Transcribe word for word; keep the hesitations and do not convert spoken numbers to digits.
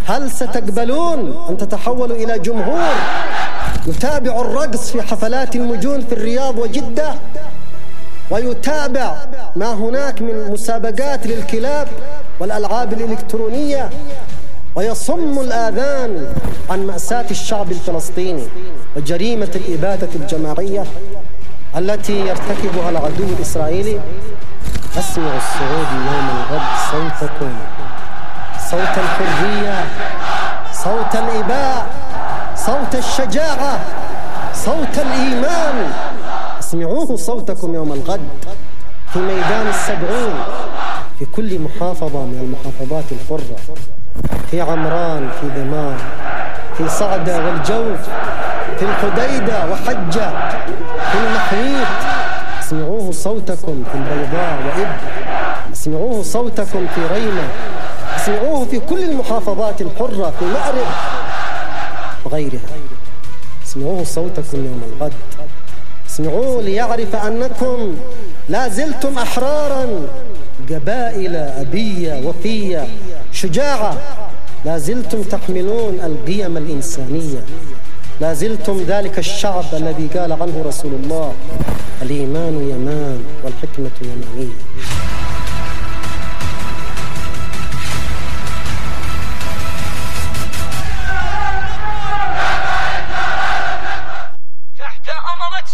هل ستقبلون أن تتحولوا إلى جمهور يتابع الرقص في حفلات المجون في الرياض وجدة، ويتابع ما هناك من مسابقات للكلاب والألعاب الإلكترونية، ويصم الآذان عن مأساة الشعب الفلسطيني وجريمة الإبادة الجماعية التي يرتكبها العدو الإسرائيلي؟ أسمعوا الصعود يوم الغد صوتكم، صوت الحرية، صوت الإباء، صوت الشجاعة، صوت الإيمان. اسمعوه صوتكم يوم الغد في ميدان السبعين، في كل محافظة من المحافظات الحرة، في عمران، في دمار، في صعدة والجوف، في الحديدة وحجة، في المحيط. اسمعوه صوتكم في البيضاء وإب، اسمعوه صوتكم في ريمة، اسمعوه في كل المحافظات الحرة، في مأرب وغيرها. اسمعوه صوتكم يوم الغد، اسمعوه ليعرف أنكم لا زلتم أحرارا، قبائل أبية وفية شجاعة، لا زلتم تحملون القيم الإنسانية، لا زلتم ذلك الشعب الذي قال عنه رسول الله: الإيمان يمان والحكمة يمانية.